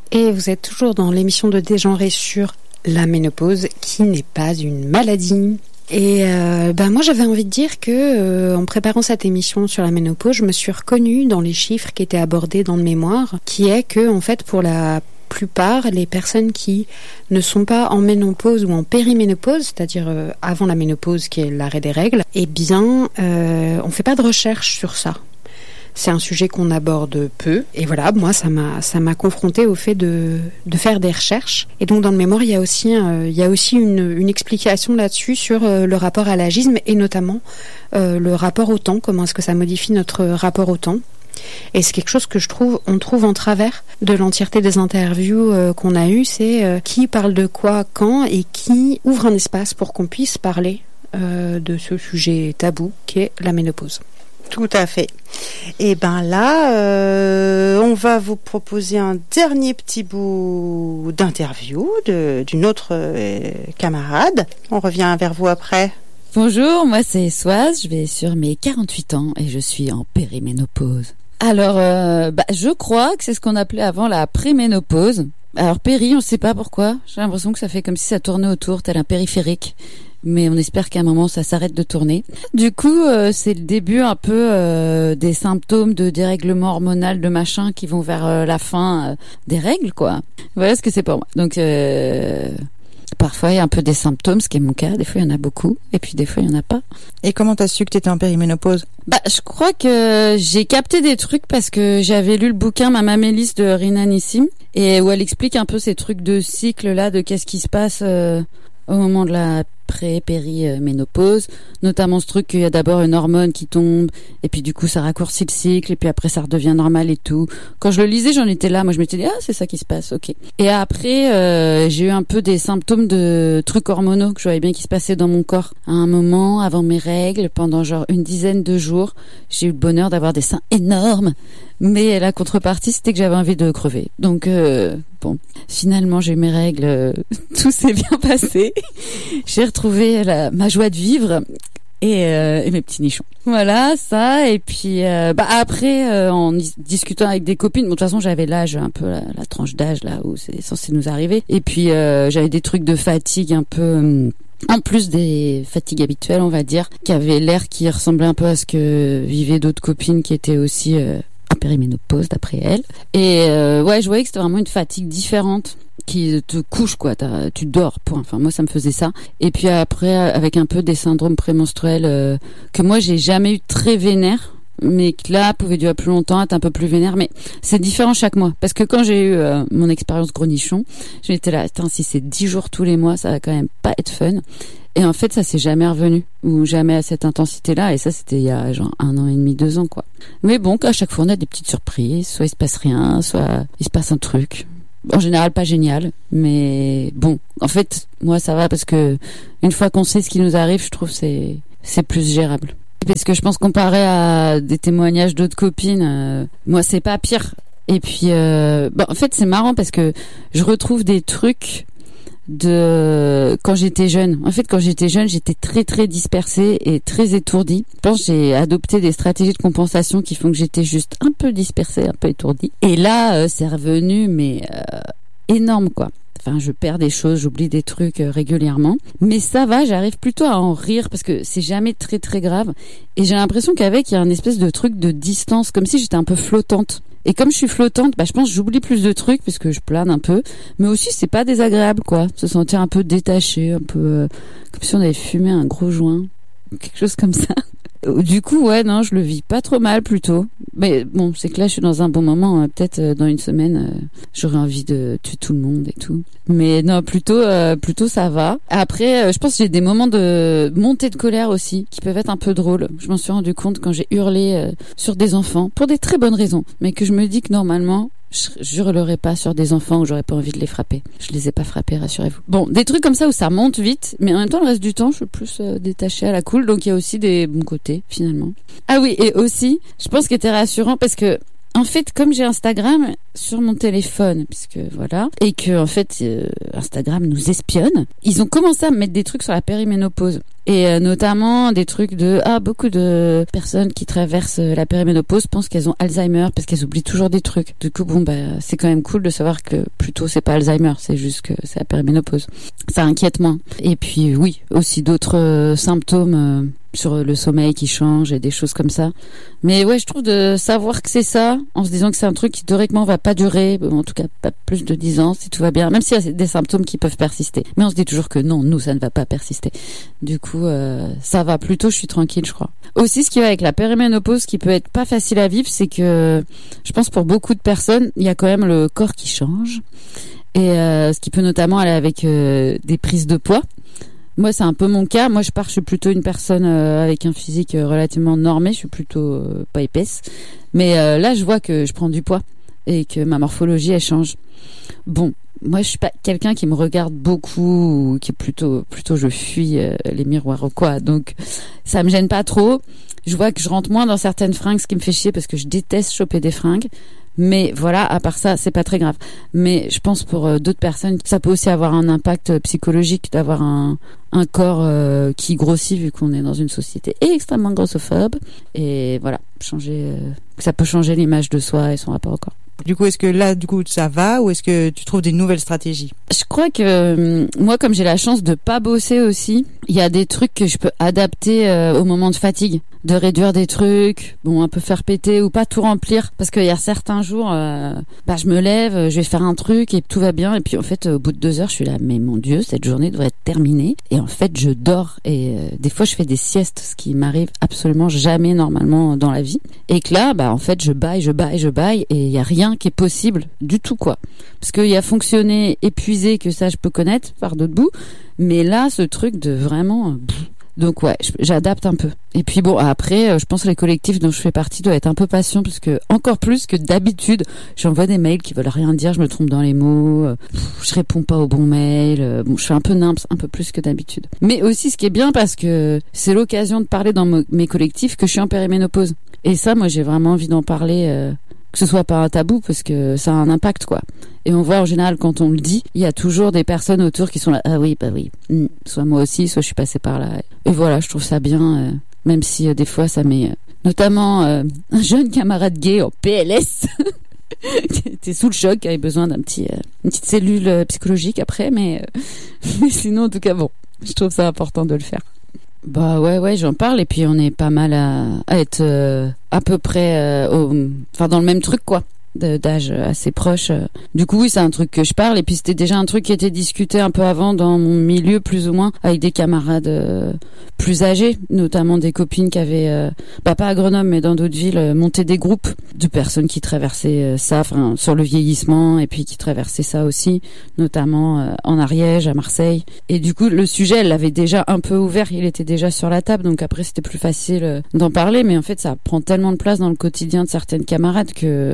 Et vous êtes toujours dans l'émission de Dégenré sur la ménopause, qui n'est pas une maladie. Et moi j'avais envie de dire que en préparant cette émission sur la ménopause, je me suis reconnue dans les chiffres qui étaient abordés dans le mémoire, qui est que en fait pour la plupart, les personnes qui ne sont pas en ménopause ou en périménopause, c'est-à-dire avant la ménopause qui est l'arrêt des règles, eh bien on fait pas de recherche sur ça. C'est un sujet qu'on aborde peu. Et voilà, moi, ça m'a confrontée au fait de faire des recherches. Et donc, dans le mémoire, il y a aussi une explication là-dessus sur le rapport à l'agisme et notamment le rapport au temps. Comment est-ce que ça modifie notre rapport au temps? Et c'est quelque chose que on trouve en travers de l'entièreté des interviews qu'on a eues. C'est qui parle de quoi, quand et qui ouvre un espace pour qu'on puisse parler de ce sujet tabou qui est la ménopause. Tout à fait. Et ben là, on va vous proposer un dernier petit bout d'interview d'une autre camarade. On revient vers vous après. Bonjour, moi c'est Soise, je vais sur mes 48 ans et je suis en périménopause. Alors, je crois que c'est ce qu'on appelait avant la préménopause. Alors péri, on ne sait pas pourquoi. J'ai l'impression que ça fait comme si ça tournait autour, tel un périphérique. Mais on espère qu'à un moment ça s'arrête de tourner. Du coup, c'est le début un peu des symptômes de dérèglement hormonal de machin qui vont vers la fin des règles, quoi. Voilà ce que c'est pour moi. Donc parfois il y a un peu des symptômes, ce qui est mon cas. Des fois il y en a beaucoup, et puis des fois il y en a pas. Et comment t'as su que t'étais en périménopause? Je crois que j'ai capté des trucs parce que j'avais lu le bouquin Mama Mélis de Rina Nissim, et où elle explique un peu ces trucs de cycle là, de qu'est-ce qui se passe au moment de la péri-ménopause, notamment ce truc qu'il y a d'abord une hormone qui tombe, et puis du coup ça raccourcit le cycle, et puis après ça redevient normal et tout. Quand je le lisais, j'en étais là, moi je m'étais dit c'est ça qui se passe, ok. Et après j'ai eu un peu des symptômes de trucs hormonaux que je voyais bien qui se passaient dans mon corps. À un moment, avant mes règles, pendant genre une dizaine de jours, j'ai eu le bonheur d'avoir des seins énormes, mais la contrepartie c'était que j'avais envie de crever. Donc finalement j'ai eu mes règles, tout s'est bien passé. J'ai retrouvé ma joie de vivre et mes petits nichons. Voilà, ça. Et puis après, en discutant avec des copines, de toute façon j'avais l'âge, un peu la tranche d'âge là où c'est censé nous arriver. Et puis j'avais des trucs de fatigue un peu... en plus des fatigues habituelles, on va dire, qui avaient l'air qui ressemblait un peu à ce que vivaient d'autres copines qui étaient aussi en périménopause d'après elles. Et je voyais que c'était vraiment une fatigue différente qui te couche, quoi. Tu dors, point. Enfin, moi, ça me faisait ça. Et puis après, avec un peu des syndromes prémenstruels que moi, j'ai jamais eu très vénère, mais que là, pouvait durer plus longtemps, être un peu plus vénère. Mais c'est différent chaque mois. Parce que quand j'ai eu mon expérience gros nichon, j'étais là, si c'est 10 jours tous les mois, ça va quand même pas être fun. Et en fait, ça s'est jamais revenu, ou jamais à cette intensité-là. Et ça, c'était il y a genre 1 an et demi, 2 ans, quoi. Mais bon, à chaque fois, on a des petites surprises. Soit il se passe rien, soit il se passe un truc. En général, pas génial. Mais bon, en fait, moi, ça va parce que une fois qu'on sait ce qui nous arrive, je trouve que c'est plus gérable. Parce que je pense comparé à des témoignages d'autres copines, moi, c'est pas pire. Et puis, en fait, c'est marrant parce que je retrouve des trucs de quand j'étais jeune. En fait, quand j'étais jeune, j'étais très très dispersée et très étourdie. Je pense que j'ai adopté des stratégies de compensation qui font que j'étais juste un peu dispersée, un peu étourdie. Et là, c'est revenu, mais énorme, quoi. Enfin, je perds des choses, j'oublie des trucs régulièrement. Mais ça va, j'arrive plutôt à en rire parce que c'est jamais très très grave. Et j'ai l'impression qu'avec, il y a un espèce de truc de distance, comme si j'étais un peu flottante. Et comme je suis flottante, je pense que j'oublie plus de trucs parce que je plane un peu. Mais aussi, c'est pas désagréable, quoi. Se sentir un peu détaché, un peu comme si on avait fumé un gros joint. Quelque chose comme ça. Du coup, je le vis pas trop mal plutôt. Mais bon, c'est que là, je suis dans un bon moment. Peut-être dans une semaine, j'aurais envie de tuer tout le monde et tout. Mais non, plutôt ça va. Après, je pense que j'ai des moments de montée de colère aussi, qui peuvent être un peu drôles. Je m'en suis rendu compte quand j'ai hurlé sur des enfants, pour des très bonnes raisons. Mais que je me dis que normalement, je hurlerai pas sur des enfants où j'aurais pas envie de les frapper. Je les ai pas frappés, rassurez-vous. Bon, des trucs comme ça où ça monte vite, mais en même temps, le reste du temps, je suis plus détachée à la cool. Donc, il y a aussi des bons côtés, finalement. Ah oui, et aussi, je pense qu'il était rassurant parce que En fait, comme j'ai Instagram sur mon téléphone, puisque voilà, et que en fait Instagram nous espionne, ils ont commencé à me mettre des trucs sur la périménopause. Et notamment des trucs de beaucoup de personnes qui traversent la périménopause pensent qu'elles ont Alzheimer parce qu'elles oublient toujours des trucs. Du coup, c'est quand même cool de savoir que plutôt c'est pas Alzheimer, c'est juste que c'est la périménopause. Ça inquiète moins. Et puis oui, aussi d'autres symptômes sur le sommeil qui change et des choses comme ça. Mais ouais, je trouve de savoir que c'est ça, en se disant que c'est un truc qui théoriquement va pas durer, en tout cas pas plus de 10 ans si tout va bien, même s'il y a des symptômes qui peuvent persister. Mais on se dit toujours que non, nous ça ne va pas persister. Du coup, ça va plutôt, je suis tranquille, je crois. Aussi, ce qui va avec la périménopause, qui peut être pas facile à vivre, c'est que je pense pour beaucoup de personnes, il y a quand même le corps qui change. Et ce qui peut notamment aller avec des prises de poids. Moi, c'est un peu mon cas. Moi, je suis plutôt une personne avec un physique relativement normé. Je suis plutôt pas épaisse. Mais là, je vois que je prends du poids et que ma morphologie, elle change. Bon, moi, je suis pas quelqu'un qui me regarde beaucoup, ou qui est plutôt je fuis les miroirs ou quoi. Donc, ça me gêne pas trop. Je vois que je rentre moins dans certaines fringues, ce qui me fait chier parce que je déteste choper des fringues. Mais voilà, à part ça, c'est pas très grave. Mais je pense pour d'autres personnes, ça peut aussi avoir un impact psychologique d'avoir un corps qui grossit vu qu'on est dans une société extrêmement grossophobe. Et voilà, ça peut changer l'image de soi et son rapport au corps. Du coup, est-ce que là, ça va ou est-ce que tu trouves des nouvelles stratégies? Je crois que moi, comme j'ai la chance de pas bosser aussi, il y a des trucs que je peux adapter au moment de fatigue, de réduire des trucs, un peu faire péter ou pas tout remplir, parce qu'il y a certains jours, je me lève, je vais faire un truc et tout va bien, et puis en fait, au bout de 2 heures, je suis là, mais mon Dieu, cette journée devrait être terminée, et en fait, je dors, et des fois, je fais des siestes, ce qui m'arrive absolument jamais normalement dans la vie, et que là, en fait, je baille, et il y a rien qui est possible du tout, quoi. Parce qu'il y a fonctionné, épuisé, que ça je peux connaître par d'autres bouts, mais là ce truc de vraiment donc ouais, j'adapte un peu. Et puis après je pense que les collectifs dont je fais partie doivent être un peu patients parce que encore plus que d'habitude, j'envoie des mails qui veulent rien dire, je me trompe dans les mots, je réponds pas aux bons mails, je fais un peu nimps, un peu plus que d'habitude. Mais aussi ce qui est bien parce que c'est l'occasion de parler dans mes collectifs que je suis en périménopause. Et ça moi j'ai vraiment envie d'en parler que ce soit pas un tabou parce que ça a un impact, quoi. Et on voit en général quand on le dit, il y a toujours des personnes autour qui sont là, ah oui, soit moi aussi, soit je suis passée par là. Et voilà, je trouve ça bien, même si des fois ça met notamment un jeune camarade gay en PLS qui était sous le choc, qui avait besoin une petite cellule psychologique après, mais sinon en tout cas je trouve ça important de le faire. Ouais, j'en parle et puis on est pas mal à être à peu près dans le même truc, quoi, d'âge assez proche. Du coup oui, c'est un truc que je parle et puis c'était déjà un truc qui était discuté un peu avant dans mon milieu plus ou moins avec des camarades plus âgés, notamment des copines qui avaient pas à Grenoble mais dans d'autres villes monté des groupes de personnes qui traversaient ça, sur le vieillissement et puis qui traversaient ça aussi, notamment en Ariège, à Marseille. Et du coup le sujet, elle l'avait déjà un peu ouvert, il était déjà sur la table, donc après c'était plus facile d'en parler, mais en fait ça prend tellement de place dans le quotidien de certaines camarades que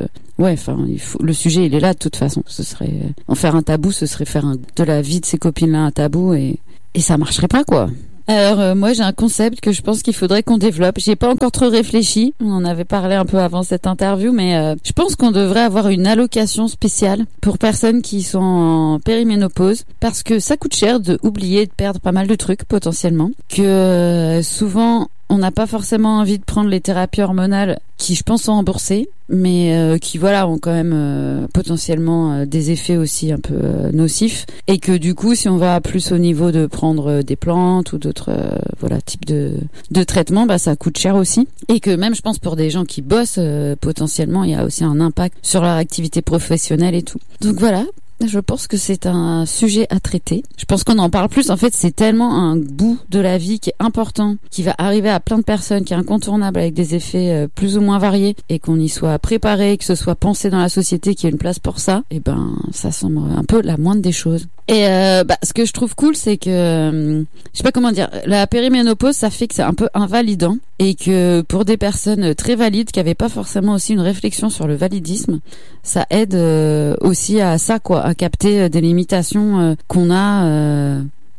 le sujet il est là de toute façon. Ce serait en faire un tabou, ce serait faire de la vie de ces copines-là un tabou et ça marcherait pas, quoi. Alors moi j'ai un concept que je pense qu'il faudrait qu'on développe. J'y ai pas encore trop réfléchi. On en avait parlé un peu avant cette interview, mais je pense qu'on devrait avoir une allocation spéciale pour personnes qui sont en périménopause parce que ça coûte cher de oublier de perdre pas mal de trucs potentiellement. Que souvent on n'a pas forcément envie de prendre les thérapies hormonales qui, je pense, sont remboursées, mais qui, ont quand même potentiellement des effets aussi un peu nocifs. Et que du coup, si on va plus au niveau de prendre des plantes ou d'autres types de traitements, ça coûte cher aussi. Et que même, je pense, pour des gens qui bossent, potentiellement, il y a aussi un impact sur leur activité professionnelle et tout. Donc voilà. Je pense que c'est un sujet à traiter. Je pense qu'on en parle plus. En fait, c'est tellement un bout de la vie qui est important, qui va arriver à plein de personnes, qui est incontournable avec des effets plus ou moins variés et qu'on y soit préparé, que ce soit pensé dans la société, qu'il y ait une place pour ça. Et ça semble un peu la moindre des choses. Et ce que je trouve cool, c'est que je sais pas comment dire, la périménopause, ça fait que c'est un peu invalidant et que pour des personnes très valides qui avaient pas forcément aussi une réflexion sur le validisme, ça aide aussi à ça, quoi, à capter des limitations qu'on a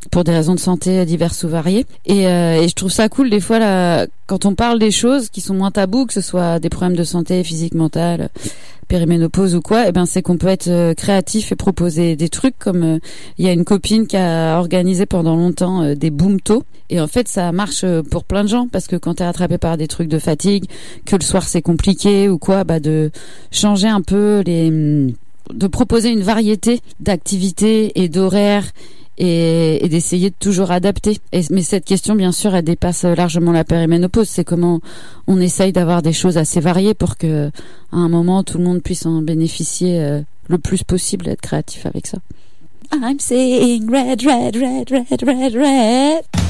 pour des raisons de santé diverses ou variées. Et je trouve ça cool des fois là, quand on parle des choses qui sont moins tabous, que ce soit des problèmes de santé physique, mentale, périménopause ou quoi, c'est qu'on peut être créatif et proposer des trucs comme il y a une copine qui a organisé pendant longtemps des boomtos, et en fait ça marche pour plein de gens, parce que quand t'es rattrapé par des trucs de fatigue, que le soir c'est compliqué ou quoi, de changer un peu de proposer une variété d'activités et d'horaires et d'essayer de toujours adapter. Mais cette question, bien sûr, elle dépasse largement la périménopause. C'est comment on essaye d'avoir des choses assez variées pour que, à un moment, tout le monde puisse en bénéficier le plus possible, être créatif avec ça. I'm seeing red, red, red, red, red, red.